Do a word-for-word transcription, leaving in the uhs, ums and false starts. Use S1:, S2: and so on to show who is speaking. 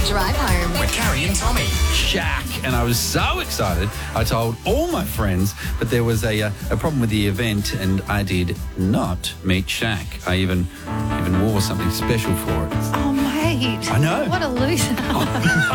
S1: Drive home
S2: with Carrie and Tommy.
S3: Shaq, and I was so excited. I told all my friends, but there was a uh, a problem with the event, and I did not meet Shaq. I even even wore something special for it.
S4: Oh, mate.
S3: I know.
S4: What a loser.